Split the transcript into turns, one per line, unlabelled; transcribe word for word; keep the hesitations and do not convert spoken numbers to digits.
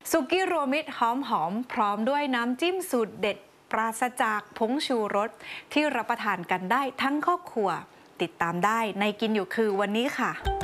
สุกี้รวมมิตรหอมๆพร้อมด้วยน้ำจิ้มสูตรเด็ดปราศจากผงชูรสที่รับประทานกันได้ทั้งครอบครัวติดตามได้ในกินอยู่คือวันนี้ค่ะ